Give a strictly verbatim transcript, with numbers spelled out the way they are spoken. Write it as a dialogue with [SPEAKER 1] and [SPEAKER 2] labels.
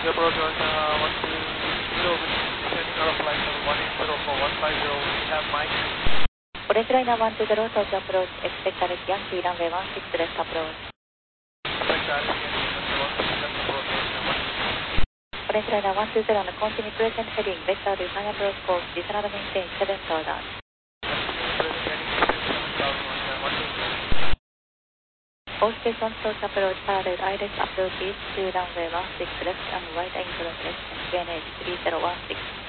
[SPEAKER 1] The approach was uh, one two zero, descending out of flight level one eight zero for one five zero. We have Mike.
[SPEAKER 2] フレンチライナーワンツーゼロ、東京アプローチ、エクスペクタレスヤンキーランウェイワンシックスレフトアプローチ。フレンチライナーワンツーゼロのコンティニュープレゼントヘディング、ベクターディファイアプローチコース、ディサラドメインテインセブンソーダー。All stations on approach approach parallel iris approach east to runway one six left and right angle left and Q N H three zero one six.